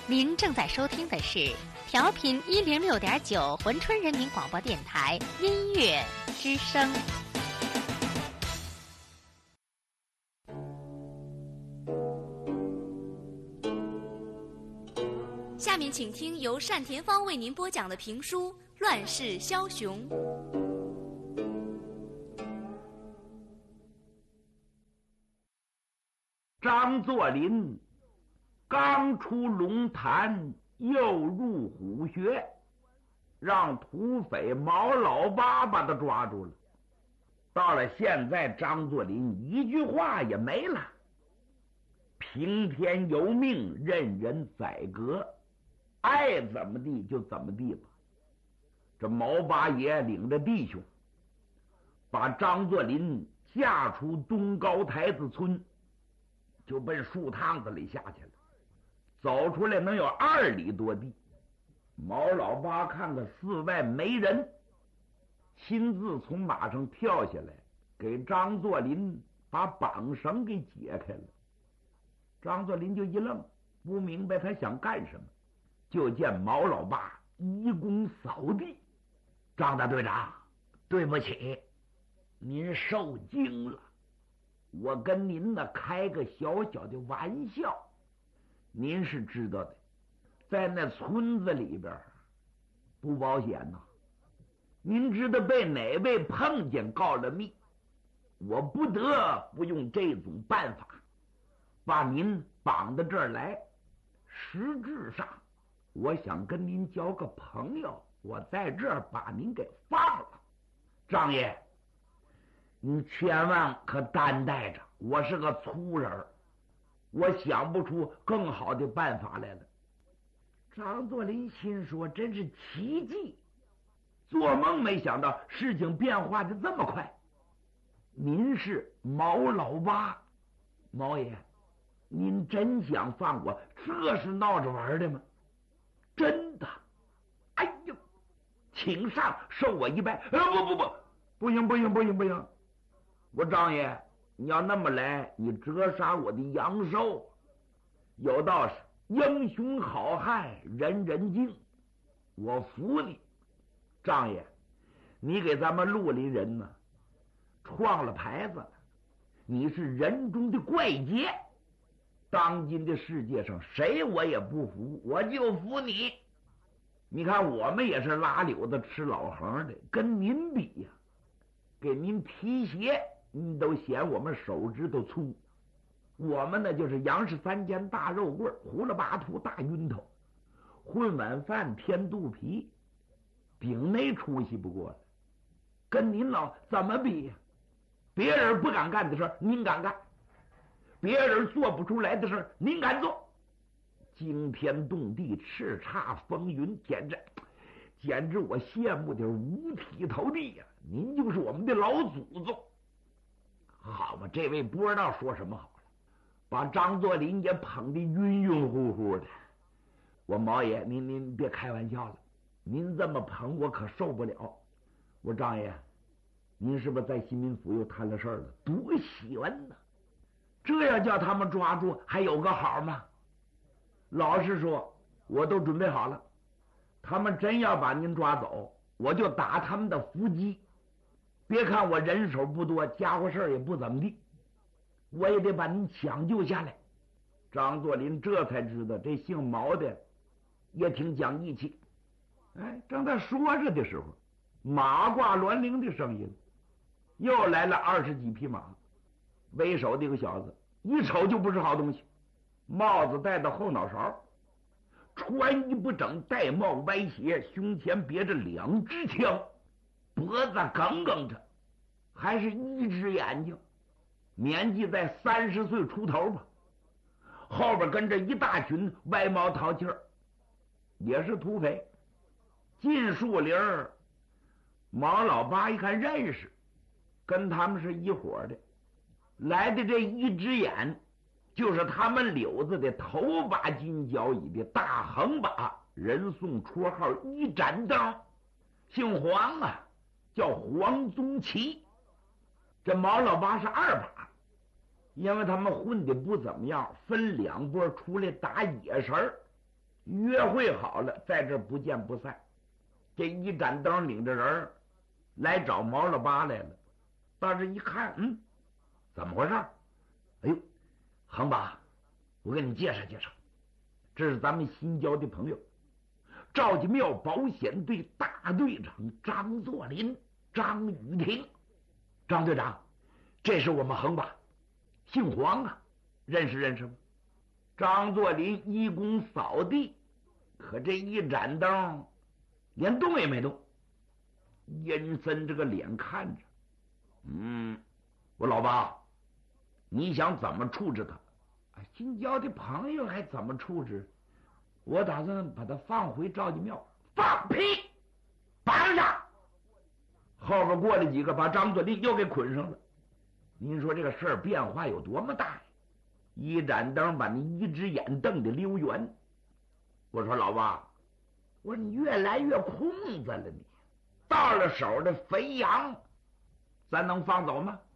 您正在收听的是调频106.9珲春人民广播电台音乐之声。下面请听由单田芳为您播讲的评书《乱世枭雄》。 张作霖刚出龙潭，又入虎穴，让土匪毛老八把他抓住了。到了现在，张作霖一句话也没了，平天由命，任人宰割，爱怎么地就怎么地吧。这毛八爷领着弟兄，把张作霖架出东高台子村，就奔树趟子里下去了。走出来能有2里多地，毛老八看看寺外没人，亲自从马上跳下来，给张作霖把绑绳给解开了。张作霖就一愣，不明白他想干什么。就见毛老八一躬扫地：“张大队长，对不起，您受惊了。我跟您呢开个小小的玩笑。您是知道的，在那村子里边不保险呐。您知道被哪位碰见告了密，我不得不用这种办法把您绑到这儿来。实质上我想跟您交个朋友，我在这儿把您给放了。张爷，你千万可担待着，我是个粗人，我想不出更好的办法来了。”张作霖心说，真是奇迹，做梦没想到事情变化的这么快。您是毛老八，毛爷，您真想放我？这是闹着玩的吗？真的。哎呦，请上，受我一拜。不行，我张爷，你要那么来，你折杀我的阳寿。有道是英雄好汉人人敬，我服你。张爷，你给咱们绿林人呢创了牌子了，你是人中的怪杰。当今的世界上谁我也不服，我就服你。你看我们也是拉柳子吃老横的，跟您比呀，给您提鞋你都嫌我们手指头粗。我们呢就是杨氏3间大肉棍，胡了八图大晕头，混碗饭添肚皮，顶那出息不过了。跟您老怎么比呀？别人不敢干的事您敢干，别人做不出来的事您敢做。惊天动地，叱咤风云，简直我羡慕的五体投地呀！您就是我们的老祖宗。好吧，这位不知道说什么好了，把张作霖也捧得晕晕乎乎的。我毛爷，您别开玩笑了，您这么捧我可受不了。我张爷，您是不是在新民府又摊了事儿了？多喜欢呢！这要叫他们抓住，还有个好吗？老实说，我都准备好了。他们真要把您抓走，我就打他们的伏击。别看我人手不多，家伙事儿也不怎么地，我也得把您抢救下来。张作霖这才知道，这姓毛的也挺讲义气。哎，正在说着的时候，马挂銮铃的声音，又来了20几匹马。为首的一个小子，一瞅就不是好东西，帽子戴到后脑勺，穿衣不整，戴帽歪斜，胸前别着2支枪，脖子梗梗着，还是1只眼睛，年纪在30岁出头吧。后边跟着一大群歪毛淘气儿，也是土匪。进树林儿，毛老八一看认识，跟他们是一伙的。来的这1只眼，就是他们柳子的头把金角椅的大横把，人送绰号1盏灯，姓黄啊，叫黄宗奇。这毛老八是2把，因为他们混的不怎么样，分2波出来打野神儿。 约会好了，在这不见不散。这一盏灯领着人来找毛老八来了。到这一看，怎么回事？哎呦，恒八，我给你介绍介绍，这是咱们新交的朋友，赵家庙保险队大队长张作霖、张雨婷。张队长，这是我们恒八，姓黄啊，认识吗？张作霖一躬扫地，可这一盏灯连动也没动，阴森这个脸看着。我老八，你想怎么处置他？新交的朋友还怎么处置？我打算把他放回赵家庙。放屁！绑上！后边过来几个，把张作霖又给捆上了。您说这个事儿变化有多么大呀？一盏灯把你一只眼瞪得溜圆。我说老八，我说你越来越空子了，你到了手的肥羊，咱能放走吗？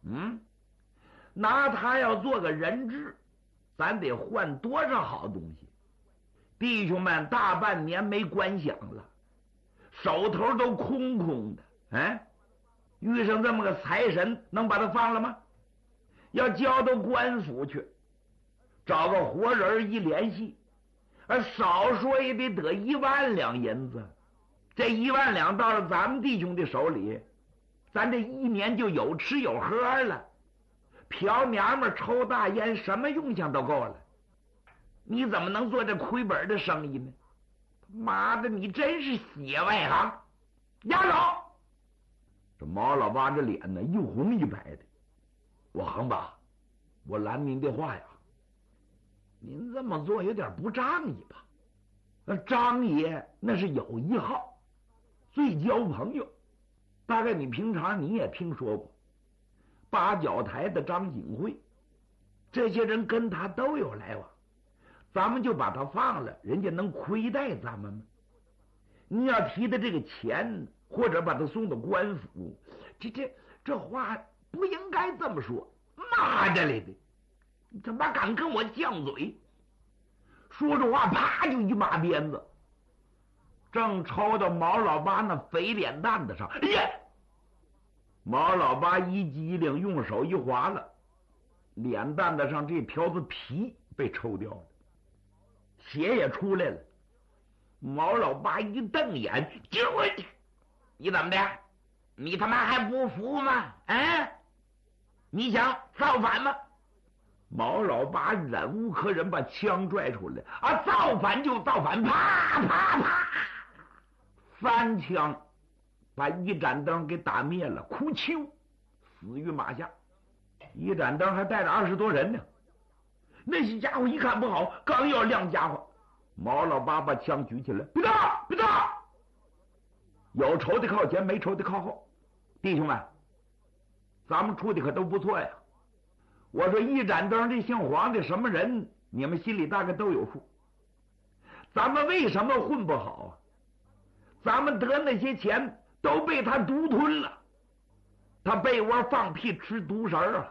拿他要做个人质，咱得换多少好东西？弟兄们大半年没官饷了，手头都空空的，遇上这么个财神，能把他放了吗？要交到官府去，找个活人一联系，少说也得1万两银子。这1万两到了咱们弟兄的手里，咱这一年就有吃有喝了，嫖娘们抽大烟，什么用项都够了。你怎么能做这亏本的生意呢？妈的，你真是血外行！押走！这毛老八这脸呢，一红一白的。我恒八，我拦您的话呀，您这么做有点不仗义吧？那张爷那是有1号，最交朋友，大概你平常你也听说过，八角台的张景惠，这些人跟他都有来往，咱们就把他放了，人家能亏待咱们吗？你要提的这个钱，或者把他送到官府，这话不应该这么说。妈的嘞的，你他妈敢跟我犟嘴！说着话，啪就一马鞭子，正抽到毛老八那肥脸蛋子上。哎呀！毛老八一激灵，用手一划了，脸蛋子上这条子皮被抽掉了，血也出来了。毛老八一瞪眼，你怎么的？你他妈还不服吗？你想造反吗？毛老八忍无可忍，把枪拽出来，造反就造反，啪啪啪，3枪把一盏灯给打灭了，哭丘死于马下。一盏灯还带着20多人呢，那些家伙一看不好，刚要亮家伙，毛老八把枪举起来，别动，别动！有仇的靠前，没仇的靠后。弟兄们，咱们处的可都不错呀。我说一盏灯这姓黄的什么人，你们心里大概都有数。咱们为什么混不好啊？咱们得那些钱都被他独吞了，他被窝放屁吃独食啊！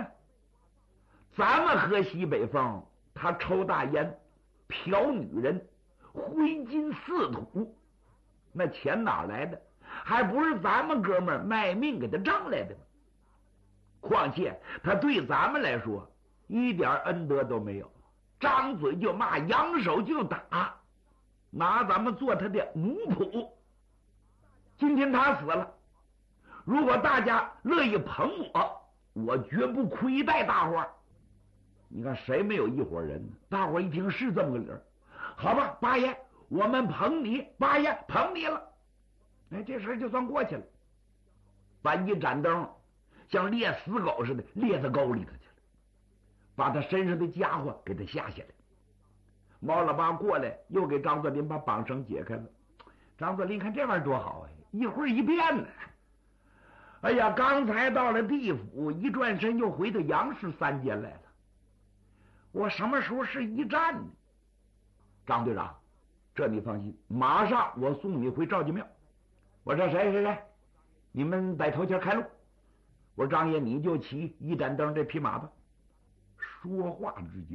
咱们喝西北风，他抽大烟，嫖女人，挥金似土，那钱哪来的？还不是咱们哥们儿卖命给他挣来的吗？况且他对咱们来说一点恩德都没有，张嘴就骂，扬手就打，拿咱们做他的奴仆。今天他死了，如果大家乐意捧我绝不亏待大伙儿。你看谁没有一伙人呢？大伙儿一听是这么个理儿，好吧，八爷，我们捧你，八爷捧你了。这事就算过去了。把一盏灯像猎死狗似的猎到沟里头去了，把他身上的家伙给他下下来。毛老八过来又给张作霖把绑绳解开了。张作霖看这玩意儿多好啊，一会儿一变呢。哎呀，刚才到了地府，一转身又回到杨氏3间来了。我什么时候是一战呢？张队长，这你放心，马上我送你回赵家庙。我说谁，你们在头前开路。我说张爷，你就骑一盏灯这匹马吧。说话之间，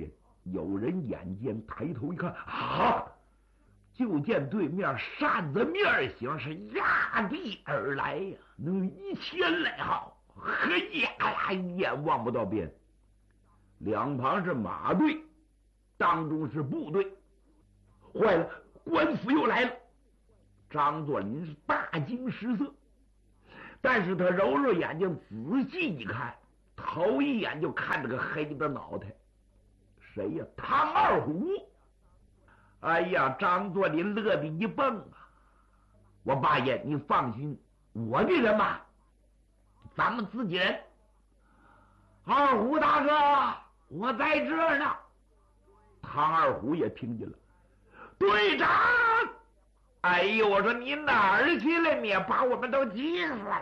有人眼尖，抬头一看，啊！就见对面扇子面形是压地而来呀，能1000来号，嘿呀，一眼望不到边。两旁是马队，当中是部队。坏了，官府又来了！张作霖是大惊失色，但是他揉揉眼睛，仔细一看，头一眼就看这个黑的脑袋，谁呀？唐二虎！哎呀，张作霖乐得一蹦啊！我八爷，你放心，我的人马，咱们自己人。二虎大哥，我在这儿呢。唐二虎也听见了，队长！哎呦，我说你哪儿去了？你把我们都急死了！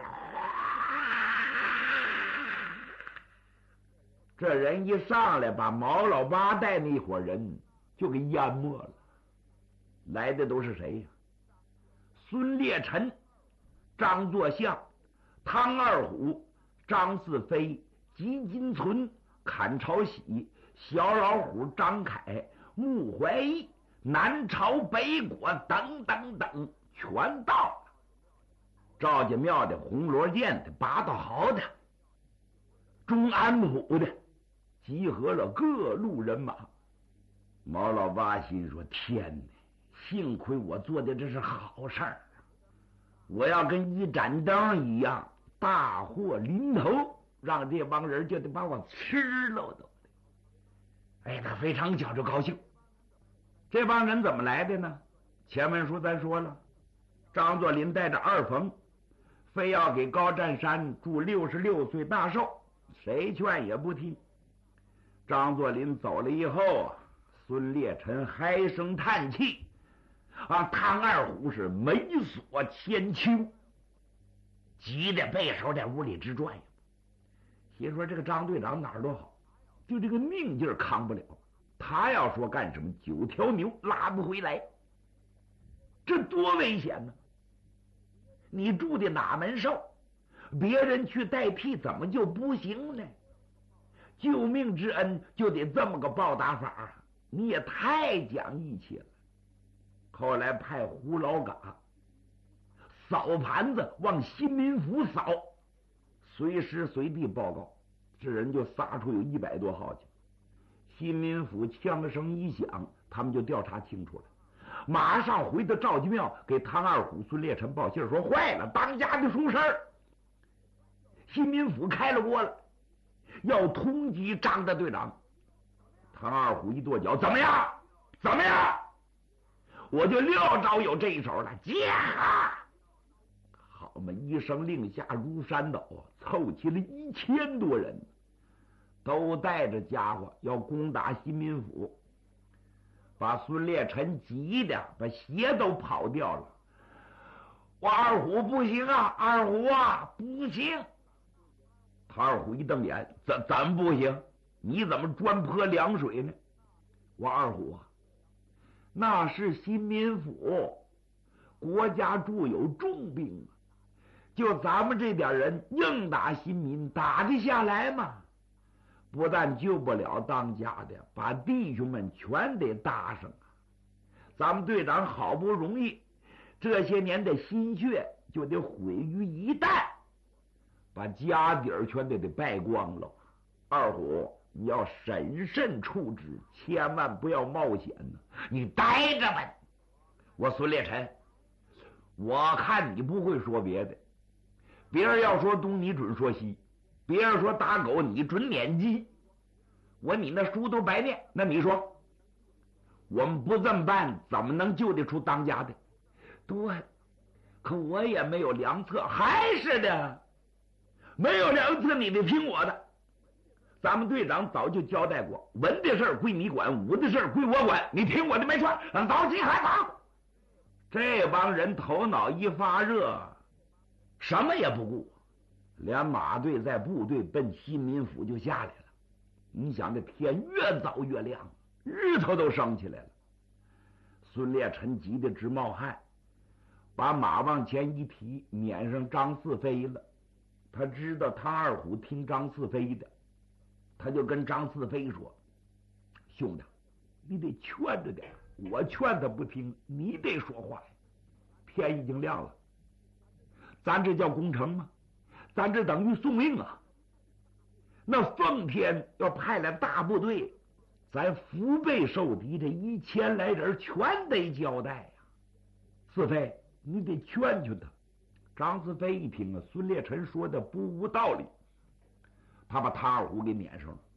这人一上来，把毛老八带那伙人就给淹没了。来的都是谁呀？孙烈臣、张作相、汤二虎、张四飞、吉金存、坎朝喜、小老虎张凯、穆怀义、南朝北果等等等，全到了。赵家庙的、红罗涧的、八道豪的、中安府的，集合了各路人马。毛老八心说：天哪！幸亏我做的这是好事儿，我要跟一盏灯一样，大祸临头，让这帮人就得把我吃了都。哎，他非常觉着高兴。这帮人怎么来的呢？前文书咱说了，张作霖带着二冯，非要给高占山祝66岁大寿，谁劝也不听。张作霖走了以后，孙烈臣唉声叹气。唐二虎是眉锁千秋，急得背手在屋里直转悠，心说这个张队长哪儿都好，就这个命劲儿扛不了。他要说干什么，9条牛拉不回来，这多危险呢！你住的哪门寿，别人去代替怎么就不行呢？救命之恩就得这么个报答法，你也太讲义气了。后来派胡老嘎扫盘子往新民府扫，随时随地报告，这人就撒出有100多号去。新民府枪声一响，他们就调查清楚了，马上回到赵家庙给唐二虎、孙烈臣报信说：坏了，当家的出事儿，新民府开了锅了，要通缉张大队长。唐二虎一跺脚：怎么样？怎么样？我就料着有这一手了，驾！好嘛，一声令下如山倒，凑齐了1000多人，都带着家伙要攻打新民府，把孙烈臣急的把鞋都跑掉了。我二虎不行啊，二虎啊不行！唐二虎一瞪眼：怎么不行？你怎么专泼凉水呢？我二虎啊，那是新民府，国家著有重兵，就咱们这点人硬打新民，打得下来吗？不但救不了当家的，把弟兄们全得搭上啊！咱们队长好不容易这些年的心血就得毁于一旦，把家底儿全得败光了。二虎，你要审慎处置，千万不要冒险呢！你待着吧。我孙烈臣，我看你不会说别的，别人要说东你准说西，别人说打狗你准撵鸡，你那书都白念。那你说我们不这么办怎么能救得出当家的？对，可我也没有良策。还是的，没有良策你得听我的。咱们队长早就交代过，文的事儿归你管，武的事儿归我管，你听我的没错。早起喊好。这帮人头脑一发热，什么也不顾，连马队在部队奔新民府就下来了。你想这天越早越亮，日头都升起来了。孙烈臣急得直冒汗，把马往前一提，撵上张四飞了。他知道唐二虎听张四飞的，他就跟张四飞说：兄弟， 你得劝着点。我劝他不听，你得说话。天已经亮了，咱这叫攻城吗？咱这等于送命啊！那奉天要派来大部队，咱腹背受敌，这1000来人全得交代呀。四飞，你得劝劝他。张四飞一听啊，孙烈臣说的不无道理，他把唐二虎给撵上了。